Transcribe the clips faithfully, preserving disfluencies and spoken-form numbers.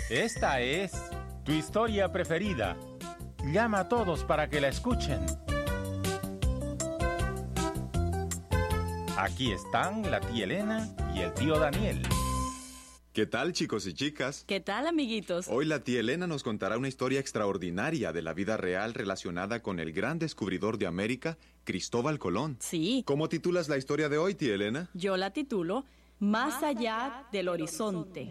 Esta es tu historia preferida. Llama a todos para que la escuchen. Aquí están la tía Elena y el tío Daniel. ¿Qué tal, chicos y chicas? ¿Qué tal, amiguitos? Hoy la tía Elena nos contará una historia extraordinaria de la vida real relacionada con el gran descubridor de América, Cristóbal Colón. Sí. ¿Cómo titulas la historia de hoy, tía Elena? Yo la titulo Más allá del horizonte.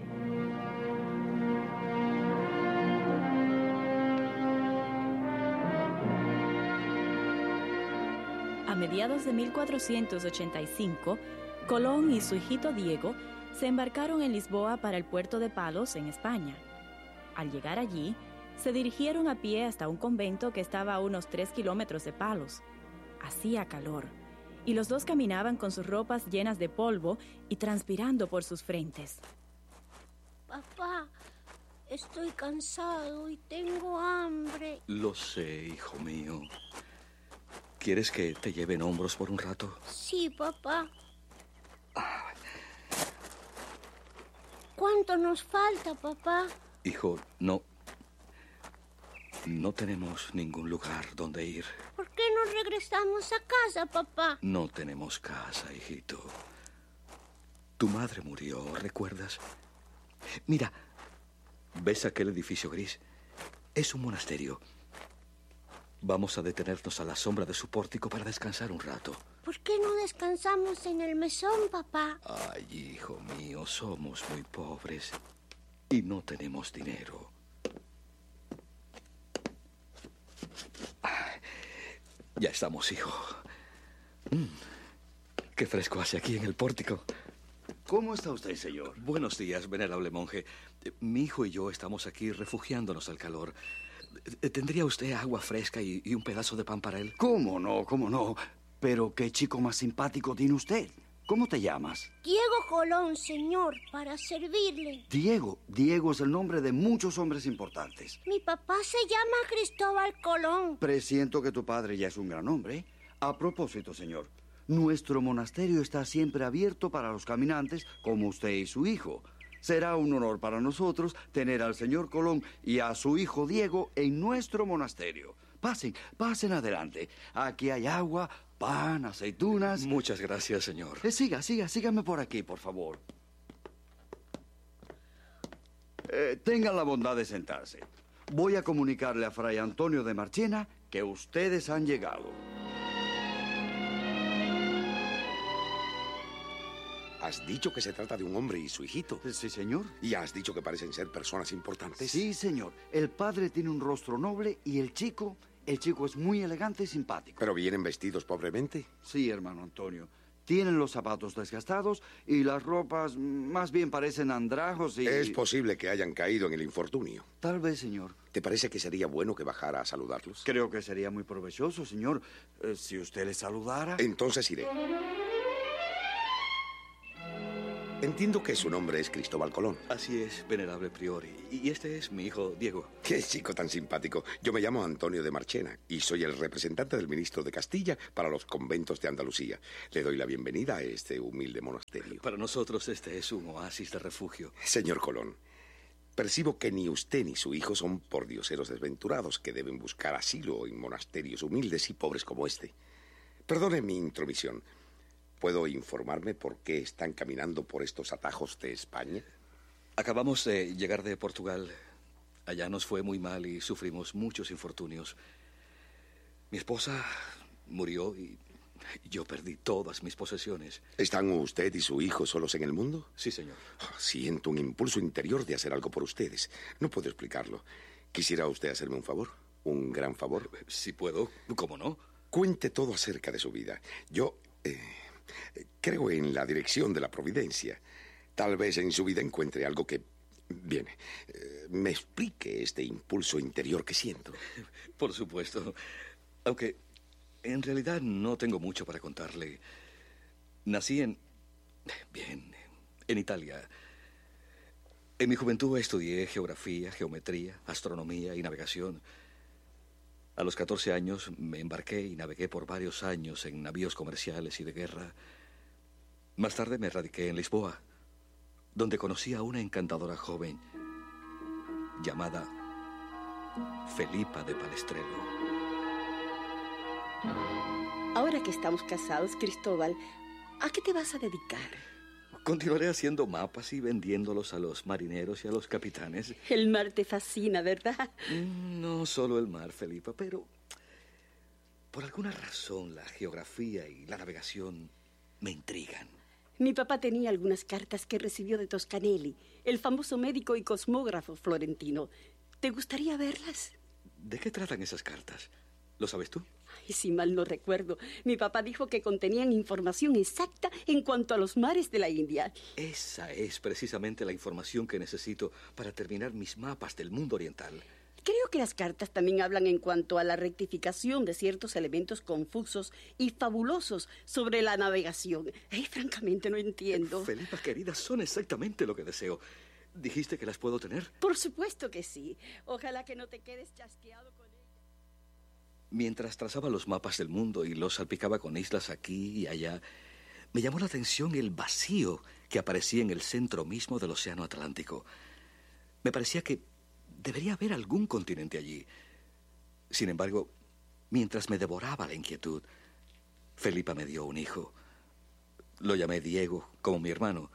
A mediados de mil cuatrocientos ochenta y cinco, Colón y su hijito Diego se embarcaron en Lisboa para el puerto de Palos, en España. Al llegar allí, se dirigieron a pie hasta un convento que estaba a unos tres kilómetros de Palos. Hacía calor, y los dos caminaban con sus ropas llenas de polvo y transpirando por sus frentes. Papá, estoy cansado y tengo hambre. Lo sé, hijo mío. ¿Quieres que te lleve en hombros por un rato? Sí, papá. ¿Cuánto nos falta, papá? Hijo, no... No tenemos ningún lugar donde ir. ¿Por qué no regresamos a casa, papá? No tenemos casa, hijito. Tu madre murió, ¿recuerdas? Mira, ¿ves aquel edificio gris? Es un monasterio. Vamos a detenernos a la sombra de su pórtico para descansar un rato. ¿Por qué no descansamos en el mesón, papá? Ay, hijo mío, somos muy pobres y no tenemos dinero. Ay, ya estamos, hijo. Mm, qué fresco hace aquí en el pórtico. ¿Cómo está usted, señor? Buenos días, venerable monje. Mi hijo y yo estamos aquí refugiándonos al calor. ¿Tendría usted agua fresca y, y un pedazo de pan para él? ¿Cómo no? ¿Cómo no? Pero qué chico más simpático tiene usted. ¿Cómo te llamas? Diego Colón, señor, para servirle. Diego. Diego es el nombre de muchos hombres importantes. Mi papá se llama Cristóbal Colón. Presiento que tu padre ya es un gran hombre. A propósito, señor, nuestro monasterio está siempre abierto para los caminantes como usted y su hijo. Será un honor para nosotros tener al señor Colón y a su hijo Diego en nuestro monasterio. Pasen, pasen adelante. Aquí hay agua, pan, aceitunas. Muchas gracias, señor. Eh, siga, siga, sígame por aquí, por favor. Eh, tengan la bondad de sentarse. Voy a comunicarle a Fray Antonio de Marchena que ustedes han llegado. Has dicho que se trata de un hombre y su hijito. Sí, señor. ¿Y has dicho que parecen ser personas importantes? Sí, señor. El padre tiene un rostro noble y el chico, el chico es muy elegante y simpático. ¿Pero vienen vestidos pobremente? Sí, hermano Antonio. Tienen los zapatos desgastados y las ropas más bien parecen andrajos y... Es posible que hayan caído en el infortunio. Tal vez, señor. ¿Te parece que sería bueno que bajara a saludarlos? Creo que sería muy provechoso, señor. Eh, si usted les saludara... Entonces iré. Entiendo que su nombre es Cristóbal Colón. Así es, venerable prior. Y este es mi hijo, Diego. Qué chico tan simpático. Yo me llamo Antonio de Marchena y soy el representante del ministro de Castilla para los conventos de Andalucía. Le doy la bienvenida a este humilde monasterio. Para nosotros este es un oasis de refugio. Señor Colón, percibo que ni usted ni su hijo son pordioseros desventurados que deben buscar asilo en monasterios humildes y pobres como este. Perdone mi intromisión. ¿Puedo informarme por qué están caminando por estos atajos de España? Acabamos de llegar de Portugal. Allá nos fue muy mal y sufrimos muchos infortunios. Mi esposa murió y yo perdí todas mis posesiones. ¿Están usted y su hijo solos en el mundo? Sí, señor. Oh, siento un impulso interior de hacer algo por ustedes. No puedo explicarlo. ¿Quisiera usted hacerme un favor? ¿Un gran favor? Si puedo, ¿cómo no? Cuente todo acerca de su vida. Yo... Eh... Creo en la dirección de la providencia. Tal vez en su vida encuentre algo que... Bien, eh, me explique este impulso interior que siento. Por supuesto. Aunque en realidad no tengo mucho para contarle. Nací en... Bien, en Italia. En mi juventud estudié geografía, geometría, astronomía y navegación. A los catorce años me embarqué y navegué por varios años en navíos comerciales y de guerra. Más tarde me radiqué en Lisboa, donde conocí a una encantadora joven llamada Felipa de Palestrelo. Ahora que estamos casados, Cristóbal, ¿a qué te vas a dedicar? Continuaré haciendo mapas y vendiéndolos a los marineros y a los capitanes. El mar te fascina, ¿verdad? No solo el mar, Felipa, pero por alguna razón la geografía y la navegación me intrigan. Mi papá tenía algunas cartas que recibió de Toscanelli, el famoso médico y cosmógrafo florentino. ¿Te gustaría verlas? ¿De qué tratan esas cartas? ¿Lo sabes tú? Ay, si mal no recuerdo, mi papá dijo que contenían información exacta en cuanto a los mares de la India. Esa es precisamente la información que necesito para terminar mis mapas del mundo oriental. Creo que las cartas también hablan en cuanto a la rectificación de ciertos elementos confusos y fabulosos sobre la navegación. Ay, francamente no entiendo. Felipa, querida, son exactamente lo que deseo. ¿Dijiste que las puedo tener? Por supuesto que sí. Ojalá que no te quedes chasqueado con ellas. Mientras trazaba los mapas del mundo y los salpicaba con islas aquí y allá, me llamó la atención el vacío que aparecía en el centro mismo del Océano Atlántico. Me parecía que debería haber algún continente allí. Sin embargo, mientras me devoraba la inquietud, Felipa me dio un hijo. Lo llamé Diego, como mi hermano.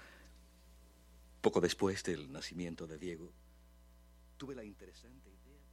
Poco después del nacimiento de Diego, tuve la interesante idea de...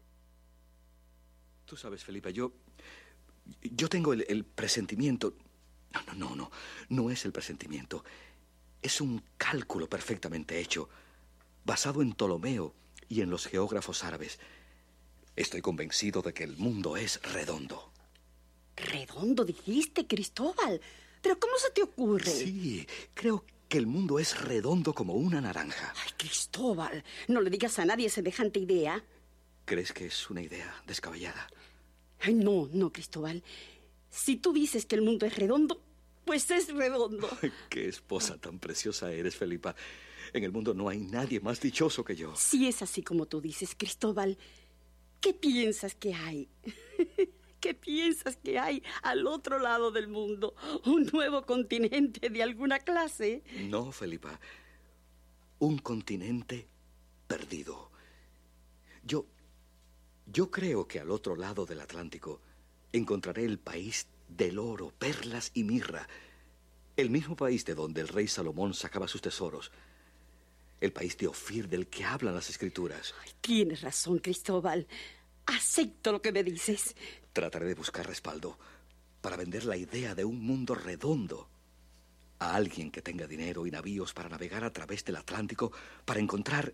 Tú sabes, Felipa, yo... Yo tengo el, el presentimiento... No, no, no, no. No es el presentimiento. Es un cálculo perfectamente hecho, basado en Ptolomeo y en los geógrafos árabes. Estoy convencido de que el mundo es redondo. ¿Redondo dijiste, Cristóbal? ¿Pero cómo se te ocurre? Sí, creo que el mundo es redondo como una naranja. Ay, Cristóbal, no le digas a nadie semejante idea. ¿Crees que es una idea descabellada? Ay, no, no, Cristóbal. Si tú dices que el mundo es redondo, pues es redondo. Ay, qué esposa tan preciosa eres, Felipa. En el mundo no hay nadie más dichoso que yo. Si es así como tú dices, Cristóbal, ¿qué piensas que hay? ¿Qué piensas que hay al otro lado del mundo? ¿Un nuevo continente de alguna clase? No, Felipa. Un continente perdido. Yo... Yo creo que al otro lado del Atlántico encontraré el país del oro, perlas y mirra. El mismo país de donde el rey Salomón sacaba sus tesoros. El país de Ofir del que hablan las escrituras. Ay, tienes razón, Cristóbal. Acepto lo que me dices. Trataré de buscar respaldo para vender la idea de un mundo redondo a alguien que tenga dinero y navíos para navegar a través del Atlántico para encontrar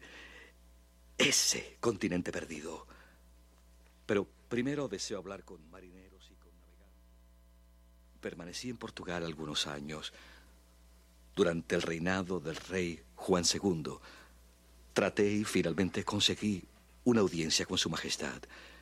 ese continente perdido. Pero primero deseo hablar con marineros y con navegantes. Permanecí en Portugal algunos años. Durante el reinado del rey Juan segundo, traté y finalmente conseguí una audiencia con su majestad.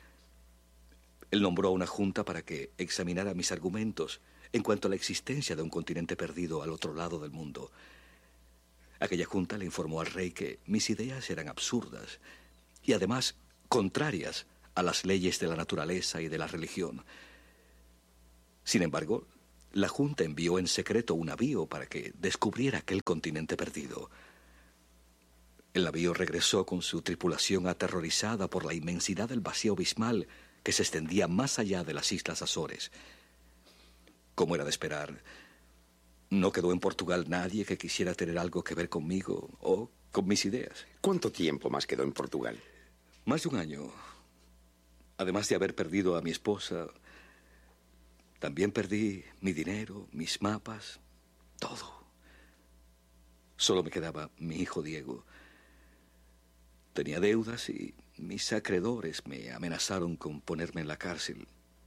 Él nombró a una junta para que examinara mis argumentos en cuanto a la existencia de un continente perdido al otro lado del mundo. Aquella junta le informó al rey que mis ideas eran absurdas y además contrarias a las leyes de la naturaleza y de la religión. Sin embargo, la Junta envió en secreto un navío para que descubriera aquel continente perdido. El navío regresó con su tripulación aterrorizada por la inmensidad del vacío abismal que se extendía más allá de las Islas Azores. Como era de esperar, no quedó en Portugal nadie que quisiera tener algo que ver conmigo o con mis ideas. ¿Cuánto tiempo más quedó en Portugal? Más de un año. Además de haber perdido a mi esposa, también perdí mi dinero, mis mapas, todo. Solo me quedaba mi hijo Diego. Tenía deudas y mis acreedores me amenazaron con ponerme en la cárcel.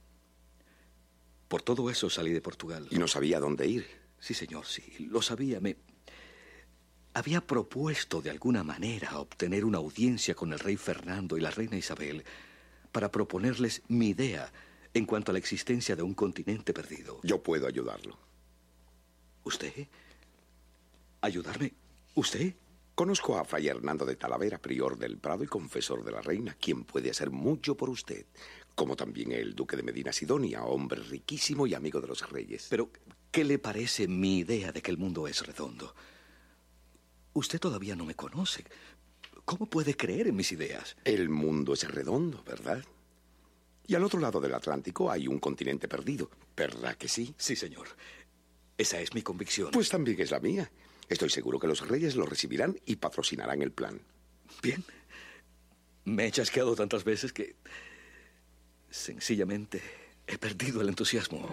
Por todo eso salí de Portugal. ¿Y no sabía dónde ir? Sí, señor, sí, lo sabía. Me había propuesto de alguna manera obtener una audiencia con el rey Fernando y la reina Isabel para proponerles mi idea en cuanto a la existencia de un continente perdido. Yo puedo ayudarlo. ¿Usted? ¿Ayudarme? ¿Usted? Conozco a Fray Hernando de Talavera, prior del Prado y confesor de la reina, quien puede hacer mucho por usted, como también el duque de Medina Sidonia, hombre riquísimo y amigo de los reyes. Pero, ¿qué le parece mi idea de que el mundo es redondo? Usted todavía no me conoce. ¿Cómo puede creer en mis ideas? El mundo es redondo, ¿verdad? Y al otro lado del Atlántico hay un continente perdido, ¿verdad que sí? Sí, señor. Esa es mi convicción. Pues también es la mía. Estoy seguro que los reyes lo recibirán y patrocinarán el plan. Bien. Me he chasqueado tantas veces que sencillamente he perdido el entusiasmo.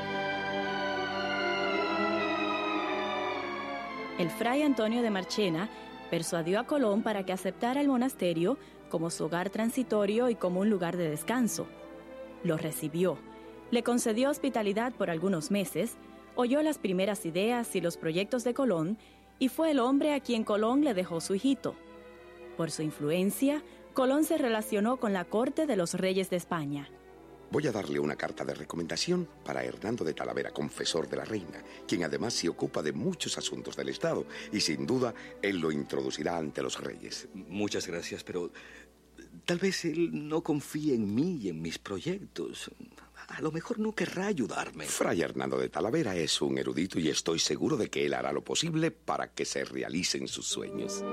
El fray Antonio de Marchena persuadió a Colón para que aceptara el monasterio como su hogar transitorio y como un lugar de descanso. Lo recibió, le concedió hospitalidad por algunos meses, oyó las primeras ideas y los proyectos de Colón y fue el hombre a quien Colón le dejó su hijito. Por su influencia, Colón se relacionó con la corte de los reyes de España. Voy a darle una carta de recomendación para Hernando de Talavera, confesor de la reina, quien además se ocupa de muchos asuntos del Estado, y sin duda él lo introducirá ante los reyes. Muchas gracias, pero tal vez él no confíe en mí y en mis proyectos. A lo mejor no querrá ayudarme. Fray Hernando de Talavera es un erudito y estoy seguro de que él hará lo posible para que se realicen sus sueños.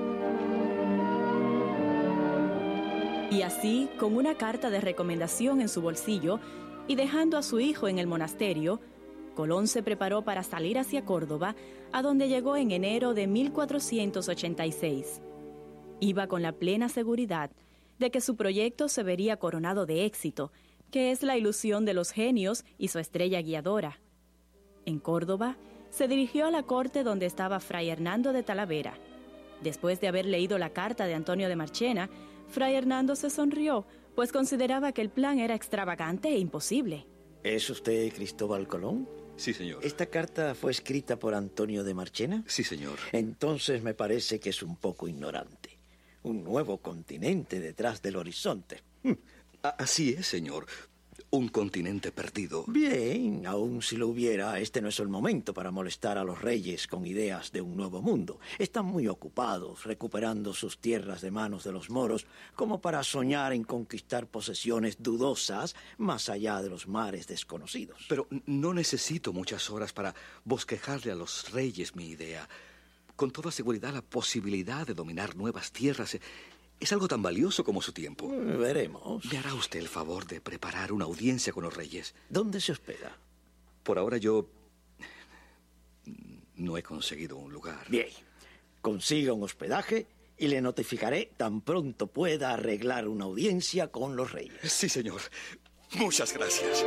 Y así, con una carta de recomendación en su bolsillo y dejando a su hijo en el monasterio, Colón se preparó para salir hacia Córdoba, a donde llegó en enero de mil cuatrocientos ochenta y seis. Iba con la plena seguridad de que su proyecto se vería coronado de éxito, que es la ilusión de los genios y su estrella guiadora. En Córdoba, se dirigió a la corte donde estaba Fray Hernando de Talavera. Después de haber leído la carta de Antonio de Marchena, Fray Hernando se sonrió, pues consideraba que el plan era extravagante e imposible. ¿Es usted Cristóbal Colón? Sí, señor. ¿Esta carta fue escrita por Antonio de Marchena? Sí, señor. Entonces me parece que es un poco ignorante. Un nuevo continente detrás del horizonte. Así es, señor. Un continente perdido. Bien, aun si lo hubiera, este no es el momento para molestar a los reyes con ideas de un nuevo mundo. Están muy ocupados recuperando sus tierras de manos de los moros como para soñar en conquistar posesiones dudosas más allá de los mares desconocidos. Pero no necesito muchas horas para bosquejarle a los reyes mi idea. Con toda seguridad, la posibilidad de dominar nuevas tierras es algo tan valioso como su tiempo. Veremos. ¿Me hará usted el favor de preparar una audiencia con los reyes? ¿Dónde se hospeda? Por ahora yo no he conseguido un lugar. Bien, consiga un hospedaje y le notificaré tan pronto pueda arreglar una audiencia con los reyes. Sí, señor. Muchas gracias.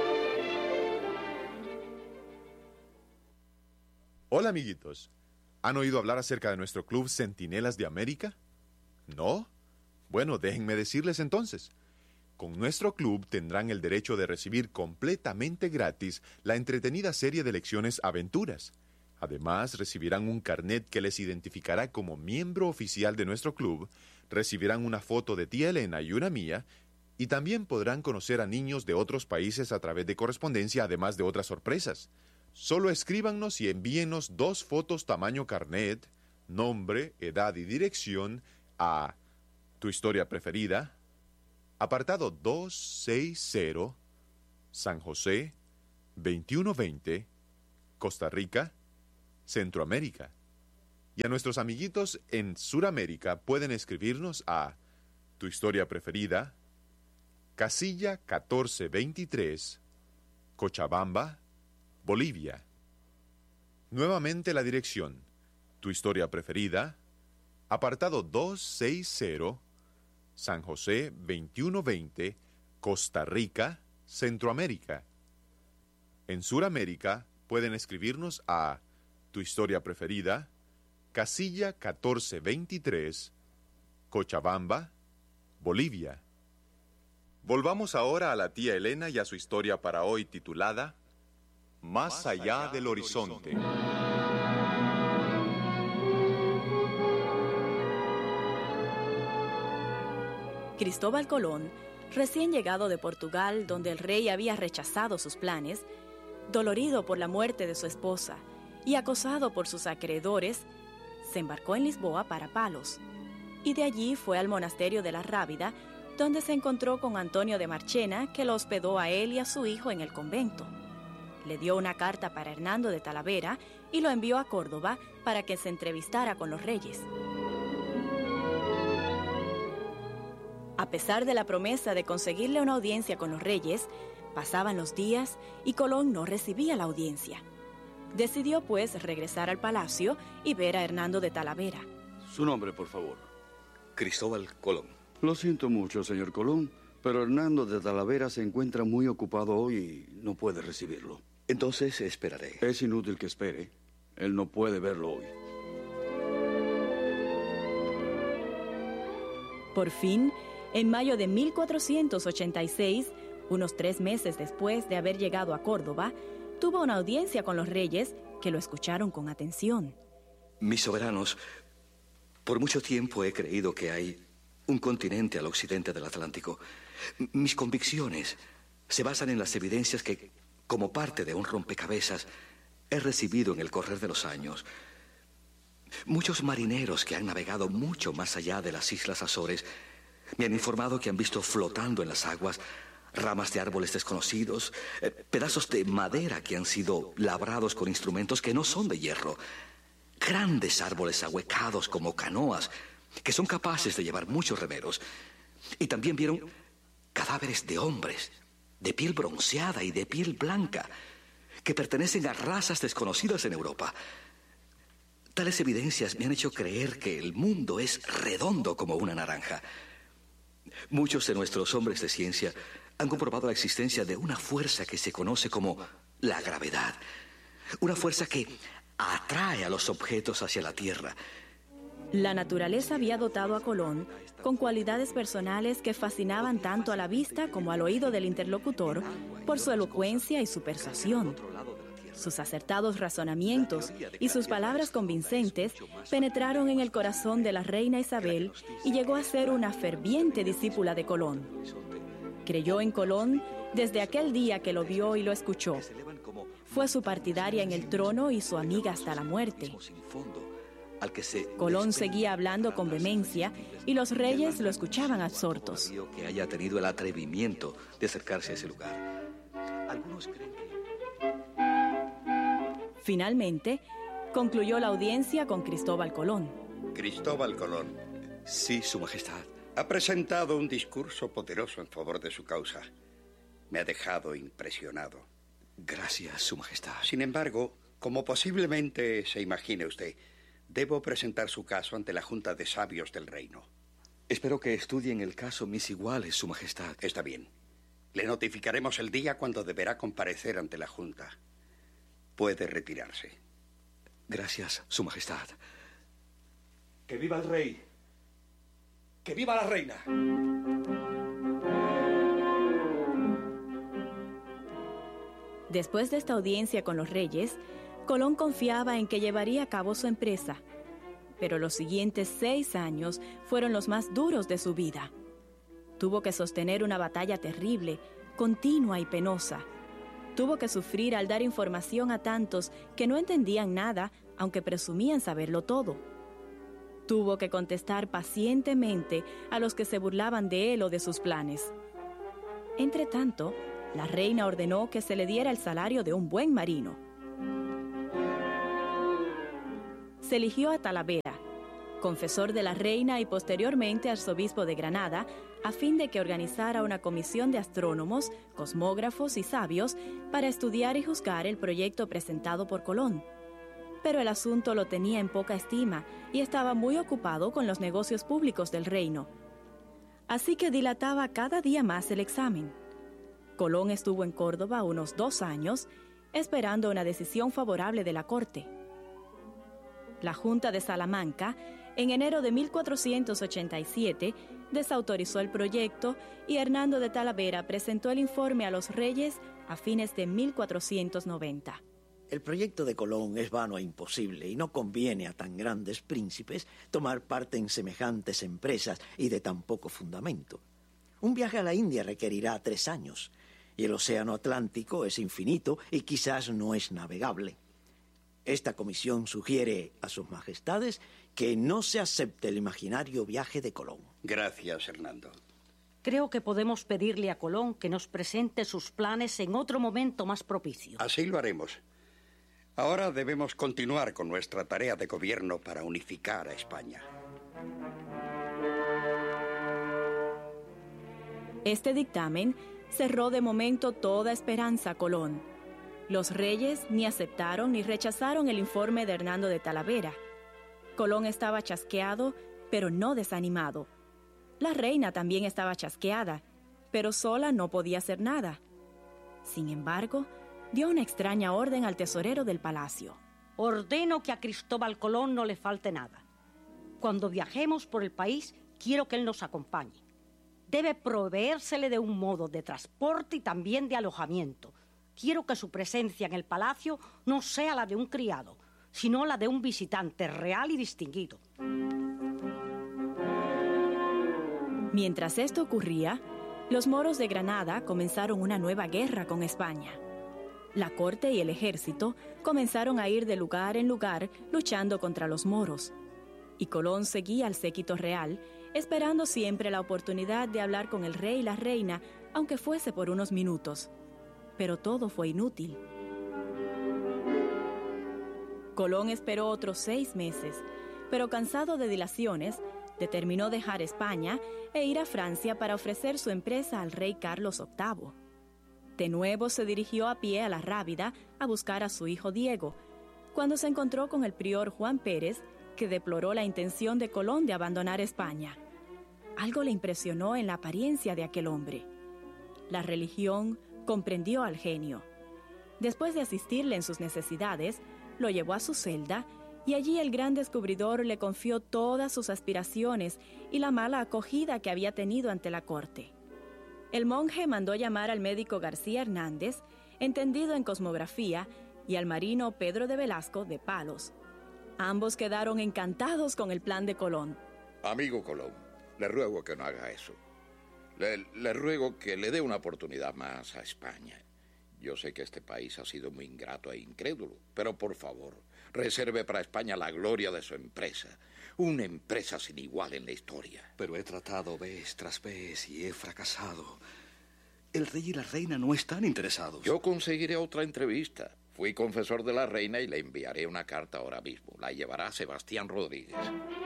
Hola, amiguitos. ¿Han oído hablar acerca de nuestro club Centinelas de América? ¿No? Bueno, déjenme decirles entonces. Con nuestro club tendrán el derecho de recibir completamente gratis la entretenida serie de lecciones Aventuras. Además, recibirán un carnet que les identificará como miembro oficial de nuestro club, recibirán una foto de tía Elena y una mía, y también podrán conocer a niños de otros países a través de correspondencia, además de otras sorpresas. Solo escríbanos y envíenos dos fotos tamaño carnet, nombre, edad y dirección a Tu Historia Preferida, apartado doscientos sesenta, San José, veintiuno veinte, Costa Rica, Centroamérica. Y a nuestros amiguitos en Suramérica pueden escribirnos a Tu Historia Preferida, casilla catorce veintitrés, Cochabamba, Bolivia. Nuevamente la dirección: Tu Historia Preferida, apartado doscientos sesenta, San José, veintiuno veinte, Costa Rica, Centroamérica. En Suramérica pueden escribirnos a Tu Historia Preferida, casilla catorce veintitrés, Cochabamba, Bolivia. Volvamos ahora a la tía Elena y a su historia para hoy titulada Más allá del horizonte. Cristóbal Colón, recién llegado de Portugal, donde el rey había rechazado sus planes, dolorido por la muerte de su esposa y acosado por sus acreedores, se embarcó en Lisboa para Palos, y de allí fue al monasterio de la Rábida, donde se encontró con Antonio de Marchena, que lo hospedó a él y a su hijo en el convento. Le dio una carta para Hernando de Talavera y lo envió a Córdoba para que se entrevistara con los reyes. A pesar de la promesa de conseguirle una audiencia con los reyes, pasaban los días y Colón no recibía la audiencia. Decidió, pues, regresar al palacio y ver a Hernando de Talavera. Su nombre, por favor. Cristóbal Colón. Lo siento mucho, señor Colón, pero Hernando de Talavera se encuentra muy ocupado hoy y no puede recibirlo. Entonces esperaré. Es inútil que espere. Él no puede verlo hoy. Por fin, en mayo de mil cuatrocientos ochenta y seis, unos tres meses después de haber llegado a Córdoba, tuvo una audiencia con los reyes que lo escucharon con atención. Mis soberanos, por mucho tiempo he creído que hay un continente al occidente del Atlántico. Mis convicciones se basan en las evidencias que, como parte de un rompecabezas, he recibido en el correr de los años. Muchos marineros que han navegado mucho más allá de las Islas Azores me han informado que han visto flotando en las aguas ramas de árboles desconocidos, eh, pedazos de madera que han sido labrados con instrumentos que no son de hierro, grandes árboles ahuecados como canoas que son capaces de llevar muchos remeros. Y también vieron cadáveres de hombres, de piel bronceada y de piel blanca, que pertenecen a razas desconocidas en Europa. Tales evidencias me han hecho creer que el mundo es redondo como una naranja. Muchos de nuestros hombres de ciencia han comprobado la existencia de una fuerza que se conoce como la gravedad. Una fuerza que atrae a los objetos hacia la Tierra. La naturaleza había dotado a Colón con cualidades personales que fascinaban tanto a la vista como al oído del interlocutor por su elocuencia y su persuasión. Sus acertados razonamientos y sus palabras convincentes penetraron en el corazón de la reina Isabel y llegó a ser una ferviente discípula de Colón. Creyó en Colón desde aquel día que lo vio y lo escuchó. Fue su partidaria en el trono y su amiga hasta la muerte. Colón seguía hablando con vehemencia y los reyes lo escuchaban absortos. Que haya tenido el atrevimiento de acercarse a ese lugar. Algunos creen que... Finalmente, concluyó la audiencia con Cristóbal Colón. Cristóbal Colón. Sí, Su Majestad. Ha presentado un discurso poderoso en favor de su causa. Me ha dejado impresionado. Gracias, Su Majestad. Sin embargo, como posiblemente se imagine usted, debo presentar su caso ante la Junta de Sabios del Reino. Espero que estudien el caso mis iguales, Su Majestad. Está bien. Le notificaremos el día cuando deberá comparecer ante la Junta. Puede retirarse. Gracias, Su Majestad. ¡Que viva el rey! ¡Que viva la reina! Después de esta audiencia con los reyes, Colón confiaba en que llevaría a cabo su empresa. Pero los siguientes seis años fueron los más duros de su vida. Tuvo que sostener una batalla terrible, continua y penosa. Tuvo que sufrir al dar información a tantos que no entendían nada, aunque presumían saberlo todo. Tuvo que contestar pacientemente a los que se burlaban de él o de sus planes. Entretanto, la reina ordenó que se le diera el salario de un buen marino. Se eligió a Talavera, confesor de la reina y posteriormente arzobispo de Granada, a fin de que organizara una comisión de astrónomos, cosmógrafos y sabios para estudiar y juzgar el proyecto presentado por Colón. Pero el asunto lo tenía en poca estima y estaba muy ocupado con los negocios públicos del reino. Así que dilataba cada día más el examen. Colón estuvo en Córdoba unos dos años, esperando una decisión favorable de la corte. La Junta de Salamanca, en enero de mil cuatrocientos ochenta y siete, desautorizó el proyecto y Hernando de Talavera presentó el informe a los reyes a fines de mil cuatrocientos noventa. El proyecto de Colón es vano e imposible y no conviene a tan grandes príncipes tomar parte en semejantes empresas y de tan poco fundamento. Un viaje a la India requerirá tres años y el océano Atlántico es infinito y quizás no es navegable. Esta comisión sugiere a sus majestades que no se acepte el imaginario viaje de Colón. Gracias, Hernando. Creo que podemos pedirle a Colón que nos presente sus planes en otro momento más propicio. Así lo haremos. Ahora debemos continuar con nuestra tarea de gobierno para unificar a España. Este dictamen cerró de momento toda esperanza a Colón. Los reyes ni aceptaron ni rechazaron el informe de Hernando de Talavera. Colón estaba chasqueado, pero no desanimado. La reina también estaba chasqueada, pero sola no podía hacer nada. Sin embargo, dio una extraña orden al tesorero del palacio. Ordeno que a Cristóbal Colón no le falte nada. Cuando viajemos por el país, quiero que él nos acompañe. Debe proveérsele de un modo de transporte y también de alojamiento. Quiero que su presencia en el palacio no sea la de un criado, sino la de un visitante real y distinguido. Mientras esto ocurría, los moros de Granada comenzaron una nueva guerra con España. La corte y el ejército comenzaron a ir de lugar en lugar luchando contra los moros. Y Colón seguía al séquito real, esperando siempre la oportunidad de hablar con el rey y la reina, aunque fuese por unos minutos. Pero todo fue inútil. Colón esperó otros seis meses, pero cansado de dilaciones, determinó dejar España e ir a Francia para ofrecer su empresa al rey Carlos octavo. De nuevo se dirigió a pie a la Rábida a buscar a su hijo Diego, cuando se encontró con el prior Juan Pérez, que deploró la intención de Colón de abandonar España. Algo le impresionó en la apariencia de aquel hombre. La religión comprendió al genio. Después de asistirle en sus necesidades, lo llevó a su celda y allí el gran descubridor le confió todas sus aspiraciones y la mala acogida que había tenido ante la corte. El monje mandó llamar al médico García Hernández, entendido en cosmografía, y al marino Pedro de Velasco de Palos. Ambos quedaron encantados con el plan de Colón. Amigo Colón, le ruego que no haga eso. Le, le ruego que le dé una oportunidad más a España. Yo sé que este país ha sido muy ingrato e incrédulo, pero por favor, reserve para España la gloria de su empresa. Una empresa sin igual en la historia. Pero he tratado vez tras vez y he fracasado. El rey y la reina no están interesados. Yo conseguiré otra entrevista. Fui confesor de la reina y le enviaré una carta ahora mismo. La llevará Sebastián Rodríguez.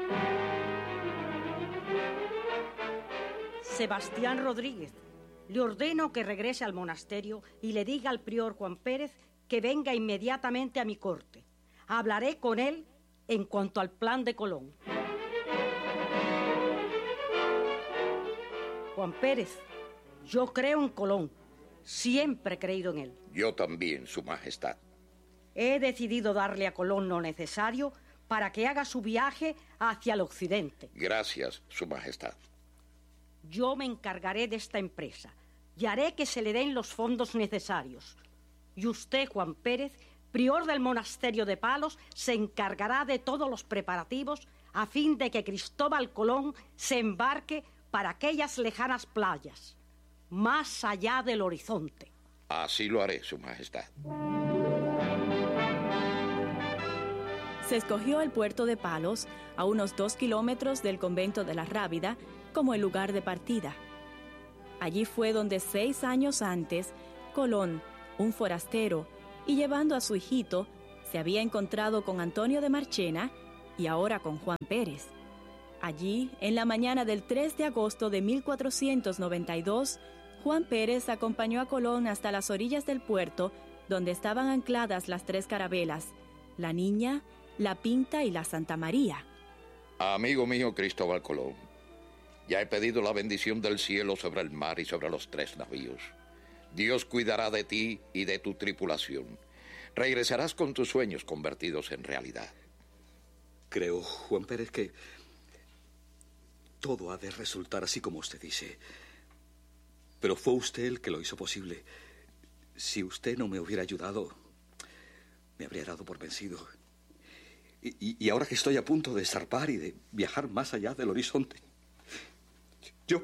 Sebastián Rodríguez, le ordeno que regrese al monasterio y le diga al prior Juan Pérez que venga inmediatamente a mi corte. Hablaré con él en cuanto al plan de Colón. Juan Pérez, yo creo en Colón. Siempre he creído en él. Yo también, Su Majestad. He decidido darle a Colón lo necesario para que haga su viaje hacia el occidente. Gracias, Su Majestad. Yo me encargaré de esta empresa y haré que se le den los fondos necesarios. Y usted, Juan Pérez, prior del monasterio de Palos, se encargará de todos los preparativos a fin de que Cristóbal Colón se embarque para aquellas lejanas playas, más allá del horizonte. Así lo haré, Su Majestad. Se escogió el puerto de Palos, a unos dos kilómetros del convento de la Rábida, como el lugar de partida. Allí fue donde seis años antes, Colón, un forastero, y llevando a su hijito, se había encontrado con Antonio de Marchena y ahora con Juan Pérez. Allí, en la mañana del tres de agosto de mil cuatrocientos noventa y dos, Juan Pérez acompañó a Colón hasta las orillas del puerto, donde estaban ancladas las tres carabelas, la Niña, la Pinta y la Santa María. Amigo mío Cristóbal Colón, ya he pedido la bendición del cielo sobre el mar y sobre los tres navíos. Dios cuidará de ti y de tu tripulación. Regresarás con tus sueños convertidos en realidad. Creo, Juan Pérez, que todo ha de resultar así como usted dice. Pero fue usted el que lo hizo posible. Si usted no me hubiera ayudado, me habría dado por vencido. Y, y, y ahora que estoy a punto de zarpar y de viajar más allá del horizonte, yo...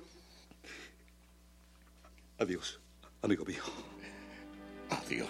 Adiós, amigo mío. Adiós.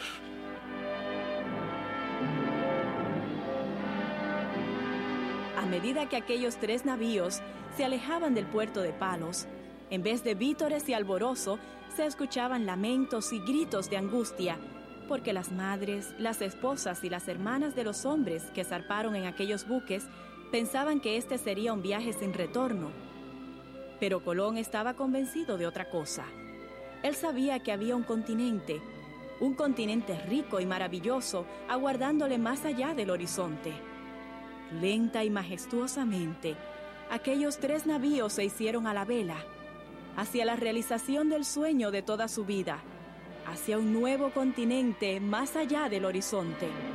A medida que aquellos tres navíos se alejaban del puerto de Palos, en vez de vítores y alborozo, se escuchaban lamentos y gritos de angustia, porque las madres, las esposas y las hermanas de los hombres que zarparon en aquellos buques pensaban que este sería un viaje sin retorno. Pero Colón estaba convencido de otra cosa. Él sabía que había un continente, un continente rico y maravilloso, aguardándole más allá del horizonte. Lenta y majestuosamente, aquellos tres navíos se hicieron a la vela, hacia la realización del sueño de toda su vida, hacia un nuevo continente más allá del horizonte.